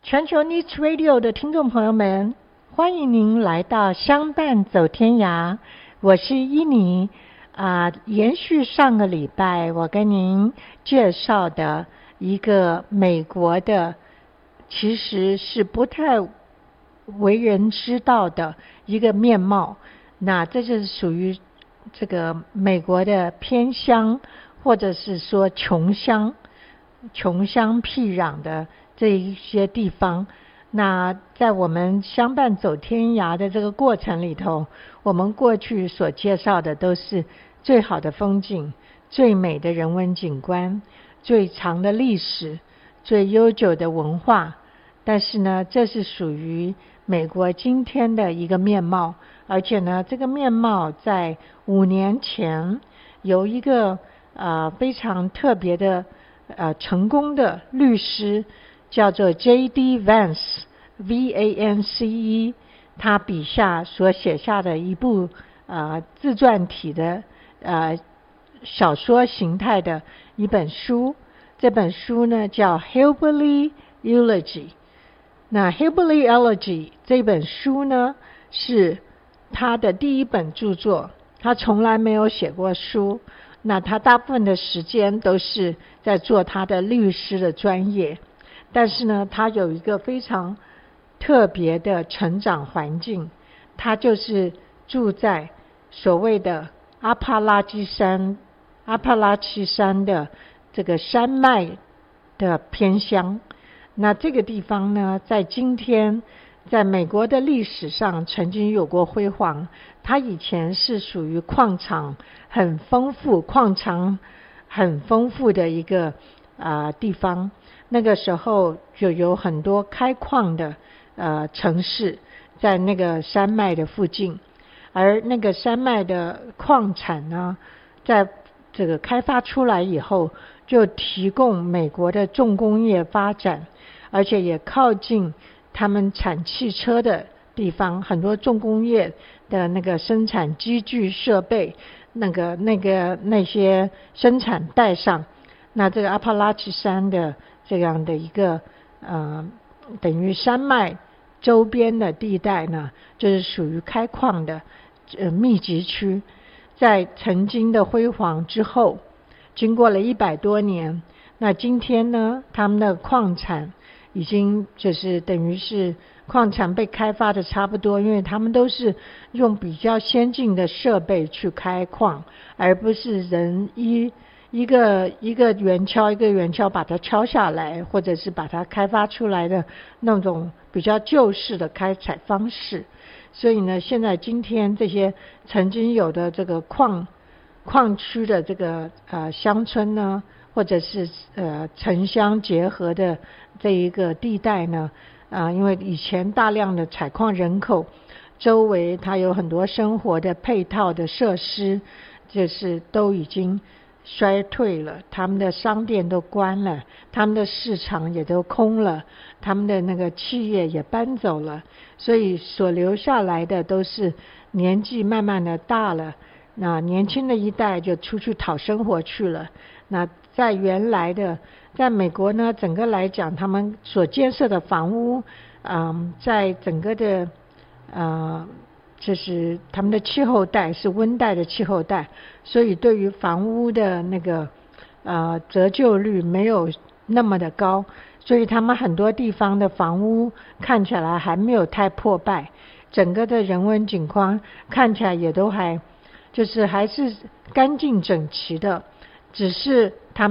全球 News Radio 的听众朋友们，欢迎您来到相伴走天涯，我是伊妮。延续上个礼拜我跟您介绍的一个美国的，其实是不太为人知道的一个面貌，那这就是属于这个美国的偏乡，或者是说穷乡僻壤的这一些地方。那在我们相伴走天涯的这个过程里头，我们过去所介绍的都是最好的风景，最美的人文景观，最长的历史，最悠久的文化。但是呢，这是属于美国今天的一个面貌，而且呢，这个面貌在5年前有一个非常特别的成功的律师，叫做 J.D. Vance V-A-N-C-E， 他笔下所写下的一部自传体的小说形态的一本书。这本书呢叫 Hillbilly Elegy。 那 Hillbilly Elegy 这本书呢是他的第一本著作，他从来没有写过书，那他大部分的时间都是在做他的律师的专业。但是呢，他有一个非常特别的成长环境，他就是住在所谓的阿帕拉契山的这个山脉的偏乡。那这个地方呢，在今天在美国的历史上曾经有过辉煌。它以前是属于矿场很丰富的一个地方。那个时候就有很多开矿的城市在那个山脉的附近，而那个山脉的矿产呢，在这个开发出来以后，就提供美国的重工业发展，而且也靠近他们产汽车的地方，很多重工业的那个生产机具设备，那些生产带上，那这个阿帕拉契山的这样的一个等于山脉周边的地带呢，就是属于开矿的密集区。在曾经的辉煌之后，经过了100多年，那今天呢，他们的矿产已经就是等于是矿产被开发的差不多，因为他们都是用比较先进的设备去开矿，而不是人一个圆锹把它敲下来，或者是把它开发出来的那种比较旧式的开采方式。所以呢，现在今天这些曾经有的这个矿区的这个乡村呢，或者是城乡结合的这一个地带呢，因为以前大量的采矿人口，周围它有很多生活的配套的设施，就是都已经衰退了，他们的商店都关了，他们的市场也都空了，他们的那个企业也搬走了，所以所留下来的都是年纪慢慢的大了，那年轻的一代就出去讨生活去了。那在原来的在美国呢，整个来讲，他们所建设的房屋在整个的就是他们的气候带是温带的气候带，所以对于房屋的那个折旧率没有那么的高，所以他们很多地方的房屋看起来还没有太破败，整个的人文景观看起来也都还是干净整齐的，只是他们